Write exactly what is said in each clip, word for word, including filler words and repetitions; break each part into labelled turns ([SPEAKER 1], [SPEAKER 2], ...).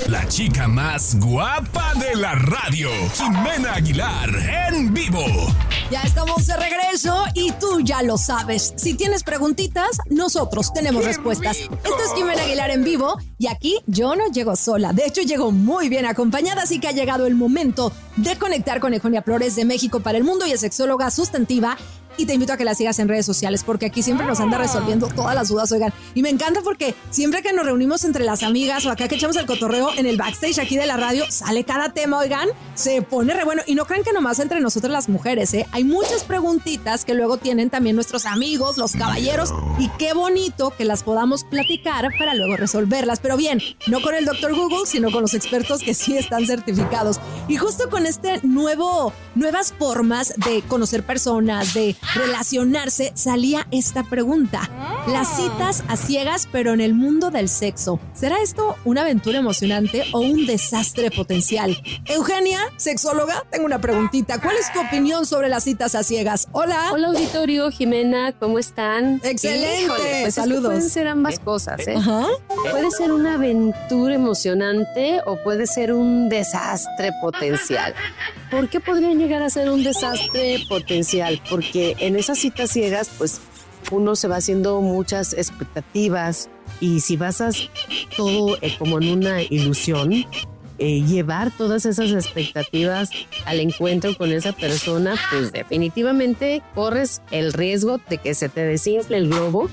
[SPEAKER 1] La chica más guapa de la radio, Jimena Aguilar, en vivo.
[SPEAKER 2] Ya estamos de regreso y tú ya lo sabes. Si tienes preguntitas, nosotros tenemos respuestas. Esto es Jimena Aguilar en vivo y aquí yo no llego sola. De hecho, llego muy bien acompañada, así que ha llegado el momento de conectar con Eugenia Flores de México para el Mundo y es sexóloga sustantiva. Y te invito a que la sigas en redes sociales porque aquí siempre nos anda resolviendo todas las dudas, oigan. Y me encanta porque siempre que nos reunimos entre las amigas o acá que echamos el cotorreo en el backstage aquí de la radio, sale cada tema, oigan, se pone re bueno. Y no crean que nomás entre nosotras las mujeres, ¿eh? Hay muchas preguntitas que luego tienen también nuestros amigos, los caballeros, y qué bonito que las podamos platicar para luego resolverlas. Pero bien, no con el doctor Google, sino con los expertos que sí están certificados. Y justo con este nuevo, nuevas formas de conocer personas, de relacionarse, salía esta pregunta. Las citas a ciegas, pero en el mundo del sexo. ¿Será esto una aventura emocionante o un desastre potencial? Eugenia, sexóloga, tengo una preguntita. ¿Cuál es tu opinión sobre las citas a ciegas? Hola.
[SPEAKER 3] Hola, auditorio, Jimena, ¿cómo están?
[SPEAKER 2] Excelente.
[SPEAKER 3] Híjole, pues saludos. Pueden ser ambas cosas, ¿eh?
[SPEAKER 2] Ajá.
[SPEAKER 3] Puede ser una aventura emocionante o puede ser un desastre potencial. ¿Por qué podrían llegar a ser un desastre potencial? Porque en esas citas ciegas, pues uno se va haciendo muchas expectativas y si basas todo eh, como en una ilusión, eh, llevar todas esas expectativas al encuentro con esa persona, pues definitivamente corres el riesgo de que se te desinfle el globo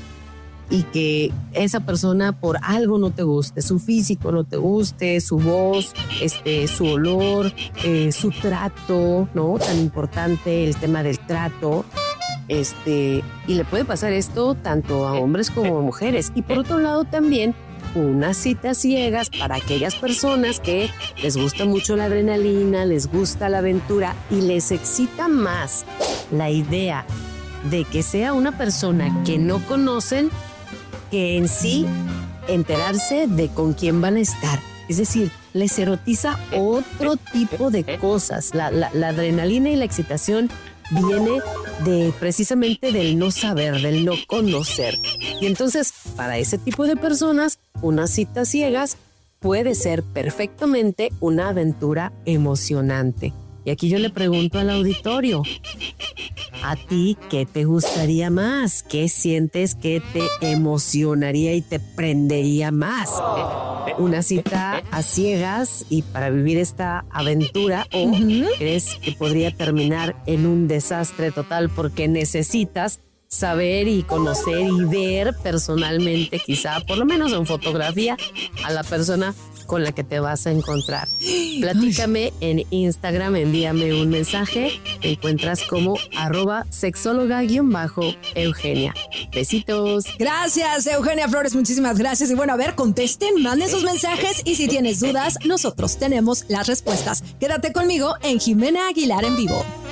[SPEAKER 3] y que esa persona por algo no te guste, su físico no te guste, su voz, este, su olor, eh, su trato, ¿no? Tan importante el tema del trato. Este, y le puede pasar esto tanto a hombres como a mujeres. Y por otro lado también unas citas ciegas para aquellas personas que les gusta mucho la adrenalina, les gusta la aventura y les excita más la idea de que sea una persona que no conocen que en sí enterarse de con quién van a estar. Es decir, les erotiza otro tipo de cosas. La, la, la adrenalina y la excitación viene de precisamente del no saber, del no conocer. Y entonces, para ese tipo de personas, unas citas ciegas puede ser perfectamente una aventura emocionante. Y aquí yo le pregunto al auditorio, ¿a ti qué te gustaría más? ¿Qué sientes que te emocionaría y te prendería más? ¿Una cita a ciegas y para vivir esta aventura o uh-huh. crees que podría terminar en un desastre total porque necesitas saber y conocer y ver personalmente, quizá por lo menos en fotografía, a la persona con la que te vas a encontrar? Platícame en Instagram, envíame un mensaje, te encuentras como arroba sexóloga guión bajo Eugenia. Besitos.
[SPEAKER 2] Gracias, Eugenia Flores, muchísimas gracias. Y bueno, a ver, contesten, manden sus mensajes y si tienes dudas, nosotros tenemos las respuestas. Quédate conmigo en Jimena Aguilar en vivo.